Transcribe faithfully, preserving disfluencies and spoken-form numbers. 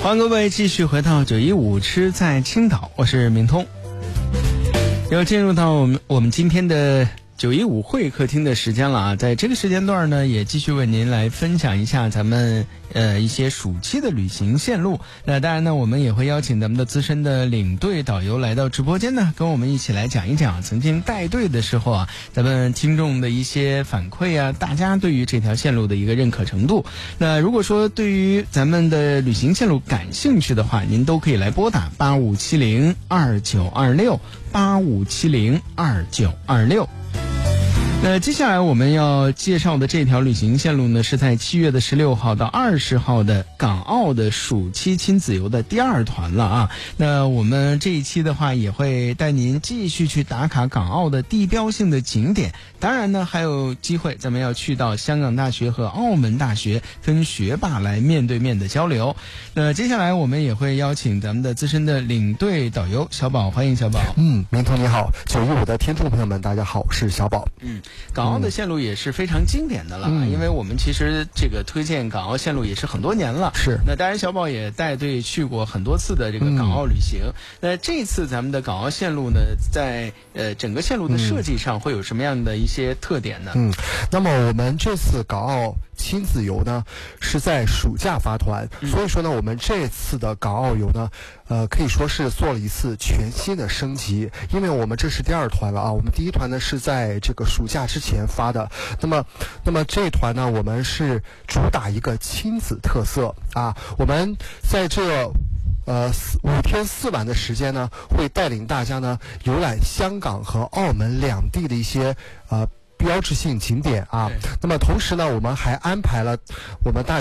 欢迎各位继续回到九一五吃在青岛，我是明通。又进入到我们我们今天的九一五会客厅的时间了啊，在这个时间段呢，也继续为您来分享一下咱们呃一些暑期的旅行线路。那当然呢，我们也会邀请咱们的资深的领队导游来到直播间呢，跟我们一起来讲一讲曾经带队的时候啊，咱们听众的一些反馈啊，大家对于这条线路的一个认可程度。那如果说对于咱们的旅行线路感兴趣的话，您都可以来拨打八五七零二九二六八五七零二九二六。那接下来我们要介绍的这条旅行线路呢，是在七月的十六号到二十号的港澳的暑期亲子游的第二团了啊。那我们这一期的话，也会带您继续去打卡港澳的地标性的景点。当然呢，还有机会咱们要去到香港大学和澳门大学，跟学霸来面对面的交流。那接下来我们也会邀请咱们的资深的领队导游小宝，欢迎小宝。 嗯，明彤你好，九一五的听众朋友们，大家好，我是小宝。 嗯。港澳的线路也是非常经典的了，嗯、因为我们其实这个推荐港澳线路也是很多年了。 是。 那当然，小宝也带队去过很多次的这个港澳旅行。嗯、那这次咱们的港澳线路呢，在呃整个线路的设计上会有什么样的一些特点呢？ 嗯，那么我们这次港澳亲子游呢是在暑假发团，嗯、所以说呢，我们这次的港澳游呢，呃，可以说是做了一次全新的升级，因为我们这是第二团了啊，我们第一团呢是在这个暑假之前发的，那么，那么这一团呢，我们是主打一个亲子特色啊，我们在这呃五天四晚的时间呢，会带领大家呢游览香港和澳门两地的一些呃标志性景点啊，那么同时呢，我们还安排了我们大